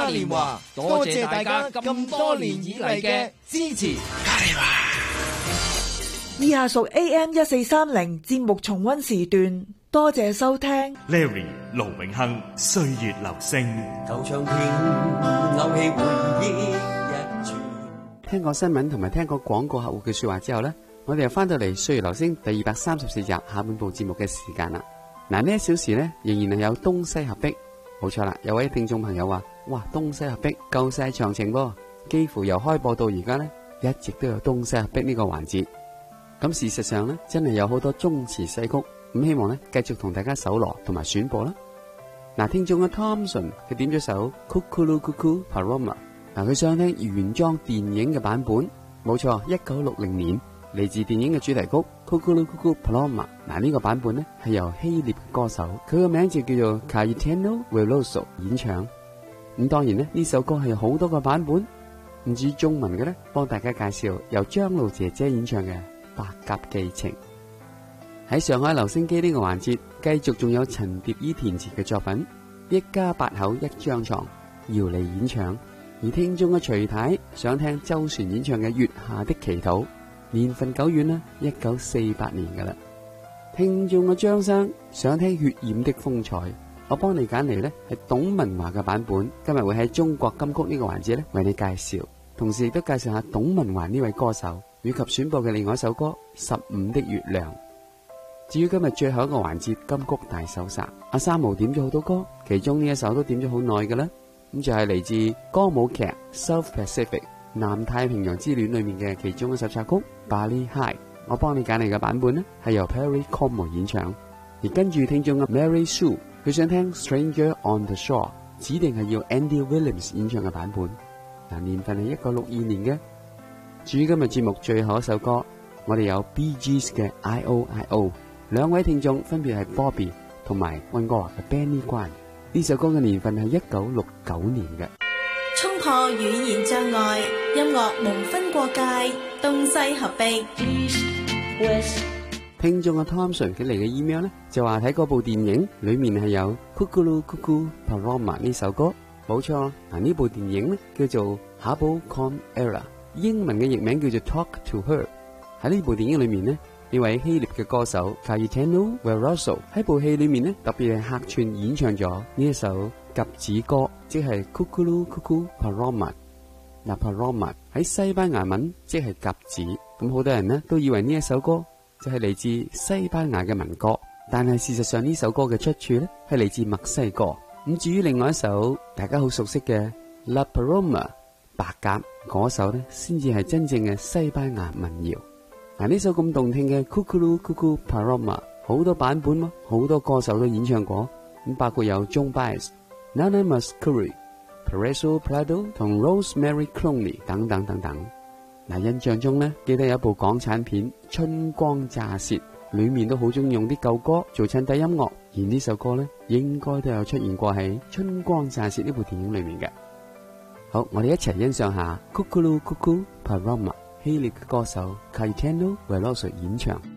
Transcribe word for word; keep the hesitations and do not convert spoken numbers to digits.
嘉年華，多謝大家咁多年以嚟嘅支持。 以下屬 A M 一四三零節目重溫時段，多謝收聽。 Larry 盧永亨，歲月留聲。 舊唱片勾起回憶一串。 聽過新聞同埋聽過廣告客戶嘅說話之後呢，我哋又翻到嚟歲月留聲第二百三十四集下半部節目嘅時間啦。嗱，呢一小時呢，仍然係有東西合璧，冇錯啦。有位聽眾朋友話：哇，東西合璧夠晒長情噃，幾乎由開播到而家呢，一直都有東西合璧呢個環節。咁事實上呢，真係有好多中詞西曲，咁希望呢，繼續同大家搜羅同埋選播啦。嗱，聽眾嘅 Thompson 佢點咗首 Kukulu Kuku Paloma， 嗱，佢想聽原裝電影嘅版本，冇錯，一九六零年嚟自電影嘅主題曲 Kukulu Kuku Paloma。 嗱，呢個版本呢係由希臘嘅歌手，佢個名就叫做 Caetano Veloso 演唱。咁當然呢，呢首歌係有好多個版本，唔止中文嘅呢，幫大家介紹由張露姐姐演唱嘅百鴿寄情。喺上海留聲機呢個環節，繼續仲有陳蝶衣填詞嘅作品，一家八口一張床，姚莉演唱。而聽眾嘅徐太想聽周璇演唱嘅月下的祈禱，年份久遠啦，一九四八年噶啦。聽眾嘅張生想聽血染的風采，我幫你揀嚟呢係董文華嘅版本，今日會喺中國金曲呢個環節呢為你介紹，同時亦都介紹下董文華呢位歌手，以及選播嘅另外一首歌《十五的月亮》。至於今日最後一個環節金曲大搜殺，阿三毛點咗好多歌，其中呢一首都點咗好耐㗎啦，咁就係嚟自歌舞劇《South Pacific 南太平洋之戀》裏面嘅其中一首插曲《Bali High》，我幫你揀嚟嘅版本呢係由 Perry Como 演唱。而跟住聽眾嘅 Mary Sue 佢想聽《Stranger on the Shore》，指定係要 Andy Williams 演唱嘅版本，嗱，年份係一九六二年嘅。至於今日節目最後一首歌，我哋有 Bee Gees 嘅 I O I O， 兩位聽眾分別係 Bobby 同埋溫哥華嘅 Benny 關。呢首歌嘅年份係一九六九年嘅。 衝破語言障礙，音樂無分國界，東西合璧。 聽眾嘅 Thompson 佢嚟嘅 email 呢，就話睇嗰部電影裏面係有 Kukulu Kuku Paloma 呢首歌，冇錯。嗱，呢部電影呢叫做 Habbo con Ella， 英文嘅譯名叫做 Talk to Her。 喺呢部電影裏面呢，呢位希臘嘅歌手 Caetano Veloso 喺部戲裏面呢特別係客串演唱咗呢一首鴿子歌，即係 Kukulu Kuku Paloma。 嗱， Paloma 喺西班牙文即係鴿子，咁好多人呢都以為呢一首歌就係嚟自西班牙嘅民歌，但係事實上呢首歌嘅出處呢係嚟自墨西哥。咁至於另外一首大家好熟悉嘅 La Paloma 白鴿嗰首呢，先至係真正嘅西班牙民謠。嗱，呢首咁動聽嘅 Kukulu Kuku Paloma 好多版本咯，好多歌手都演唱過，咁包括有 Joan Baez、Nana Mouskouri、Pereso Prado 同 Rosemary Clooney 等等等等。嗱，印象中呢，記得有一部港產片《春光乍泄》，裏面都好中意用啲舊歌做襯底音樂，而呢首歌呢，應該都有出現過喺《春光乍泄》呢部電影裏面嘅。好，我哋一齊欣賞下 Kukulu Kuku Paloma 希臘嘅歌手 Caetano Veloso 演唱。